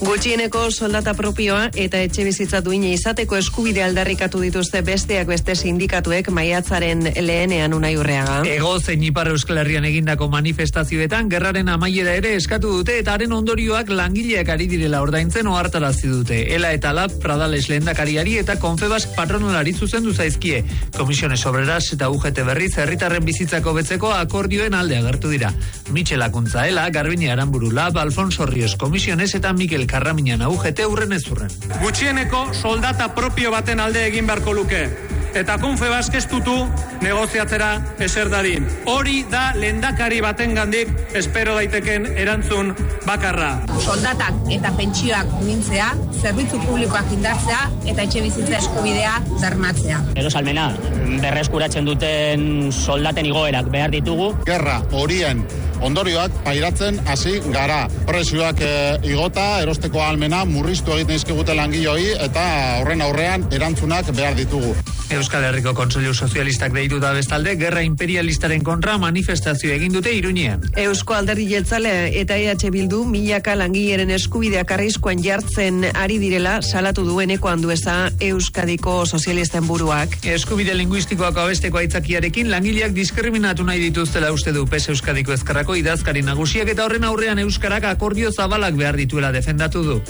Gutxieneko soldata propioa eta etxe bizitza duina izateko eskubide aldarrikatu dituzte besteak beste sindikatuek maiatzaren lehenean Unai Urreaga. Hego zein Ipar Euskal Herrian egindako manifestazioetan gerraren amaiera ere eskatu dute eta haren ondorioak langileak ari direla ordaintzen ohartarazi dute. Ela eta Lab Pradales lehendakariari eta Confebask patronalari zuzendu zaizkie. Komisiones Obreras eta UGT berriz herritarren bizitzako betzeko akordioen alde agertu dira. Michel Akuntza Ela, Garbine Aranburu Lab, Alfonso Ríos Komisiones eta Mikel Karramiñana UGT urren ez urren. Gutxieneko soldata propio baten alde egin beharko luke. Eta Confebask ez dutu negoziatzera eser dadin. Hori da lehendakari batengandik espero daiteken erantzun bakarra. Soldatak eta pentsioak duintzea, zerbitzu publikoak indartzea eta etxe bizitza eskubidea bermatzea. Erosalmena berreskuratzen duten soldaten igoerak behar ditugu. Gerra horien ondorioak pairatzen hasi gara. Prezioak igota, erosteko ahalmena murriztu egiten dizkigute langileoi eta horren aurrean erantzunak behar ditugu. Euskal Herriko Kontseilu Sozialistak deitu da bestalde, gerra imperialistaren kontra manifestazio egin dute Iruñean. Eusko Alderdi Jeltzale eta EH Bildu milaka langileren eskubideak arriskuan jartzen ari direla salatu dueneko Andueza Euskadiko sozialisten buruak. Eskubide linguistikoak abesteko aitzakiarekin langileak diskriminatu nahi dituztela uste du PES Euskadiko ezkerrako idazkari nagusiak eta horren aurrean euskarak akordio zabalak behar dituela defendatu du.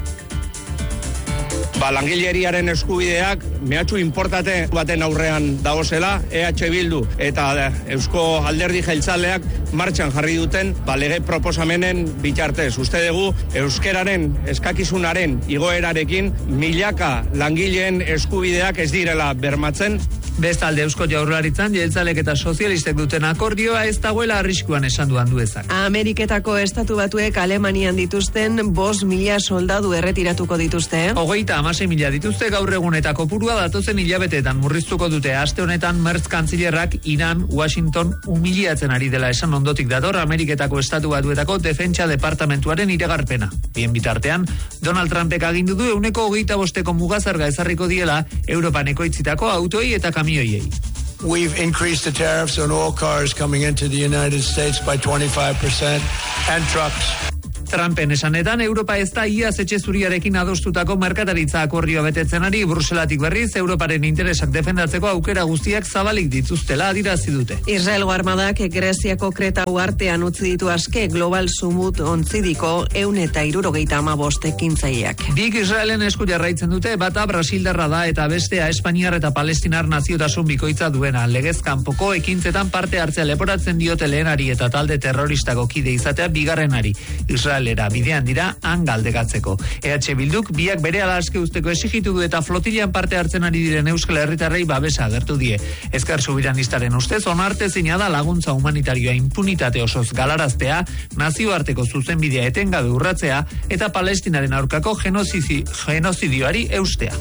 Langileriaren eskubideak mehatxu inportate baten aurrean dagozela, EH Bildu eta Eusko Alderdi Jeltzaleak martxan jarri duten lege proposamenen bitartez. Uste dugu euskeraren eskakizunaren igoerarekin milaka langileen eskubideak ez direla bermatzen. Bestalde Eusko Jaurlaritzan jeltzalek eta sozialistek duten akordioa ez dagoela arriskuan esan du Anduezak. Ameriketako estatu batuek Alemanian dituzten 5.000 soldadu erretiratuko dituzte. 36.000 dituzte gaur egun eta kopurua datozen hilabeteetan murriztuko dute. Aste honetan Merz kantzilerrak Iran, Washington humiliatzen ari dela esan ondotik dator Ameriketako estatu batuetako defentsa departamentuaren iragarpena. Bien bitartean, Donald Trumpek agindu du 25% mugazarga ezarriko diela Europan ekoitzitako autoi eta kamioiei. We've increased the tariffs on all cars coming into the United States by 25% and trucks. Trumpen esanetan, Europa ez da iaz etxe zuriarekin adostutako merkataritza akordioa betetzen ari, Bruselatik berriz, Europaren interesak defendatzeko aukera guztiak zabalik dituztela adirazi dute. Israelgo armadak Greziako Kreta uhartean utzi ditu aske Global Sumut ontzidiko 175 ekintzaileak. Bik Israelen esku jarraitzen dute, bata Brasildarra da eta bestea Espainiar eta Palestinar naziotasun bikoitza duena. Legez kanpoko ekintzetan parte hartzea leporatzen diote lehenari eta talde terroristako kide izatea bigarrenari. Israelera bidean dira han galdegatzeko. EH Bilduk biak berehala aske uzteko exigitu du eta flotilan parte hartzen ari diren euskal herritarrei babesa agertu die. Ezker Subiranistaren ustez onartezina da laguntza humanitarioa impunitate osoz galaraztea, nazioarteko zuzenbidea etengabe urratzea eta Palestinaren aurkako genozidioari eustea.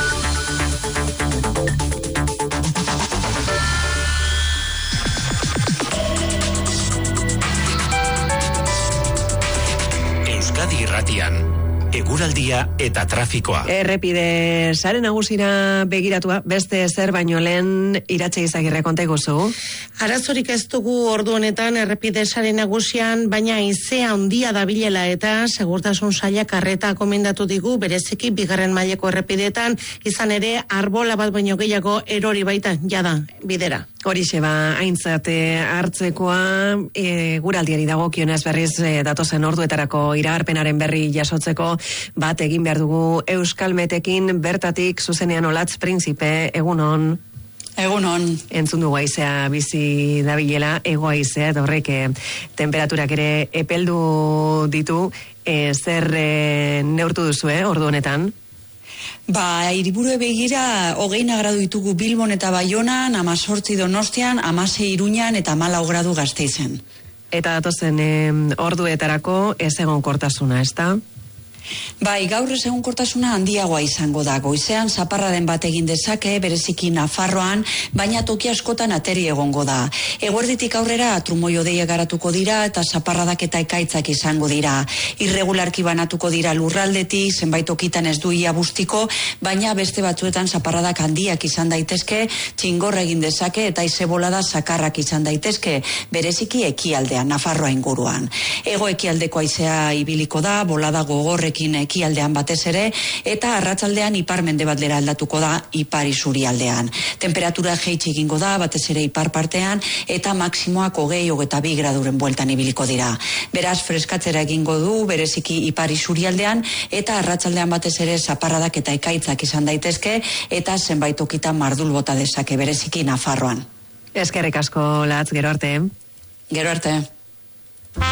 Irratian, eguraldia eta trafikoa. Errepide sare nagusira begiratua, beste zer baino lehen Iratxe Izagirre konta iguzu. Arazorik ez dugu ordu honetan errepide sare nagusian, baina haizea handia dabilela eta segurtasun sailak arreta komendatu digu, bereziki bigarren maileko errepideetan, izan ere arbola bat baino gehiago erori baita jada bidera. Horixe aintzate hartzekoa, guraldiari dagokionez berriz datozen orduetarako iragarpenaren berri jasotzeko bat egin behar dugu Euskalmetekin bertatik zuzenean Olatz Prinzipe, egunon. Egunon. Entzun dugu haizea bizi dabilela, ego haizea, eta horrek temperaturak ere epeldu ditu, zer neurtu duzu, ordu honetan? Hiriburu begira 20 gradu ditugu Bilbon eta Baionan, 18 Donostian, 16 Iruñan eta 14 gradu Gasteizen. Eta datozen orduetarako ez egonkortasuna, ezta? Gaur egonkortasuna handiagoa izango da. Goizean zaparraden bat egin dezake, bereziki Nafarroan, baina toki askotan ateri egongo da. Eguerditik aurrera trumoi hodeiak garatuko dira eta zaparradak eta ekaitzak izango dira. Irregularki banatuko dira lurraldetik, zenbait tokitan ez du ia bustiko, baina beste batzuetan zaparradak handiak izan daitezke, txingorra egin dezake eta izebolada zakarrak izan daitezke, bereziki ekialdean, Nafarroa inguruan. Hego ekialdeko haizea ibiliko da, bolada gogorrek batzuekin ekialdean batez ere, eta arratsaldean ipar-mendebaldera aldatuko da ipar isurialdean. Temperatura jaitsi egingo da batez ere ipar partean, eta maksimoak 20-22 graduren bueltan ibiliko dira. Beraz, freskatzera egingo du bereziki ipar isurialdean, eta arratsaldean batez ere zaparradak eta ekaitzak izan daitezke, eta zenbait tokitan mardul bota dezake bereziki Nafarroan. Eskerrik asko, Latz, gero arte. Gero arte.